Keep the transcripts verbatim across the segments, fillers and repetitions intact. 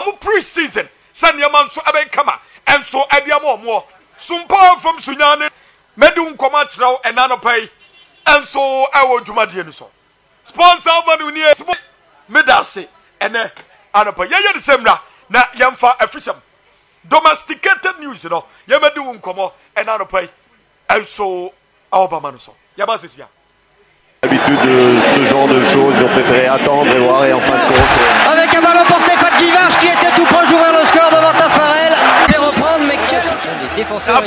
omo pre-season send your man so aben kama and so adia mo mo sumpa from sunyane medu nkoma traw enano pay and so awo dwumadie no so sponsor manu ni medase ene anopa yeye de semra na yemfa afisam domesticated news no yemedu nkomo enano pay and so awobama no so yaba sesia. L'habitude de ce genre de choses, ils ont préféré attendre et voir et en fin de compte. Avec un ballon porté par Guivarch qui était tout proche d'ouvrir le score devant Tafarel. Et reprendre, mais quel défenseur.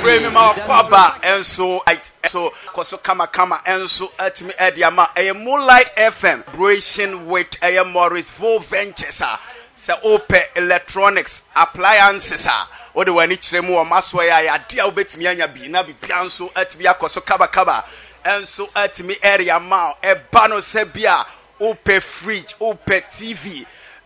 Enso, Enso, Koso Kama Kama, Enso, Atmi Ediama, a Moonlight F M, Bration with a Morris Vo Ventures, Sa Ope Electronics, Appliances, or the one each remo, Maswaya, Dia Bet Mianya Bina, Pianso, Atmia Koso Kaba Kaba. Enso at me area ma e bano sebia ope fridge ope T V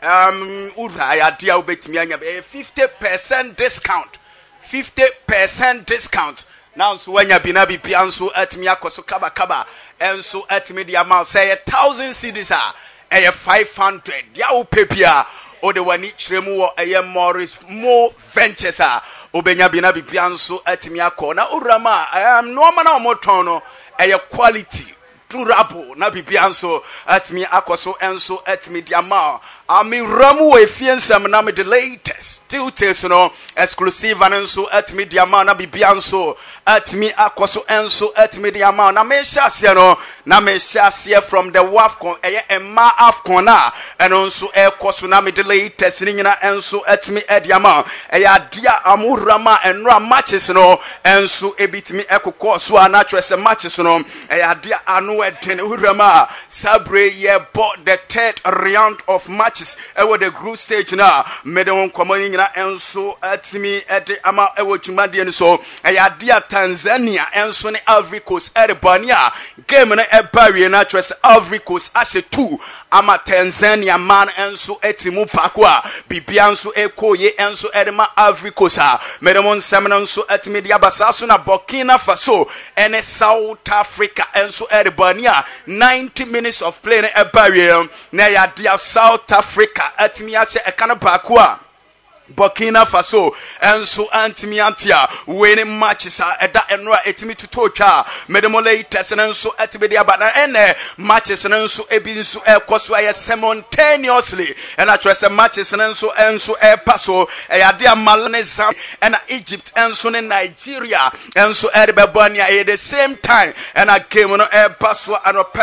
um ura ya dia obetimi anya e fifty percent discount fifty percent discount now so wanya bina bi pianso at me akoso kaba kaba enso at me dia ma say a thousand cedis a e five hundred dia ope bia o de wani tremu wo e Morris Mo Ventures a obenya bina bi pianso at me akona urama am no ma na omoton no a quality durable na bibianso at me akoso enso at me diama ami ramu e fiensam na me the latest tiltes no exclusive anenso at me diama na bibianso at me akoso enso at me diama na me hyasia no na me hyasia from the wafcon eye emma afcon na enonso e koso na me the latest ni nyina enso at me ediama eye adia amurama enra matches no enso ebitimi ekokọ so ana twese matches no eye adia anu edene urama sabre ye bought the third round of matches ewo the group stage na mede won komani nyina enso atimi ede ama ewo twumade ni so eye adia Tanzania enso ne Ivory Coast erebania game na ebawie na twese Ivory Coast ase two ama Tanzania man enso etimu pakwa bibia enso ekoye enso edema Ivory Coast a mede mon semna enso etimi dia basaso na Burkina Faso ene South Africa enso erebania ninety minutes of play na ebawie na ya dia South Africa etimi ase ekana pakwa Burkina Faso enso antimi antia winning matches a eda enra etimi tutotwa medemole tesenenso etibedi abana ene matches nenso ebinso ekoso aye simultaneously and atwese matches nenso enso e paso e ade amalene and Egypt enso ne Nigeria enso e bebania at the same time and a game no e paso and